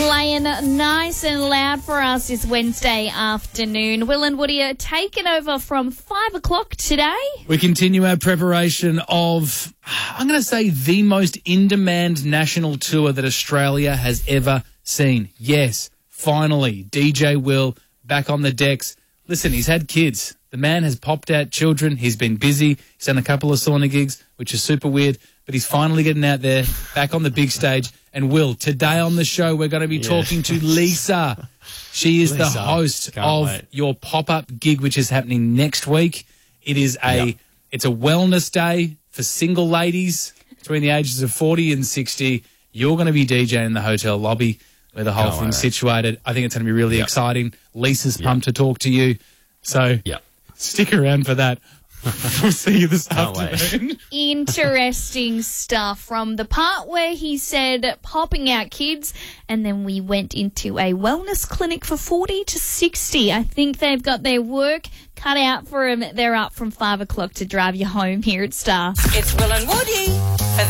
Playing nice and loud for us this Wednesday afternoon. Will and Woody are taking over from 5 o'clock today. We continue our preparation of, I'm going to say, the most in-demand national tour that Australia has ever seen. Yes, finally, DJ Will back on the decks. Listen, he's had kids. The man has popped out children. He's been busy. He's done a couple of sauna gigs, which is super weird, but he's finally getting out there, back on the big stage. And Will, today on the show, we're going to be talking to Lisa. She is the host of your pop-up gig, which is happening next week. It is it's a wellness day for single ladies between the ages of 40 and 60. You're going to be DJing in the hotel lobby where the whole thing's situated. I think it's going to be really exciting. Lisa's pumped to talk to you. So stick around for that. We'll see you this afternoon. Interesting stuff from the part where he said popping out kids, and then we went into a wellness clinic for 40 to 60. I think they've got their work cut out for them. They're up from 5 o'clock to drive you home here at Star. It's Will and Woody.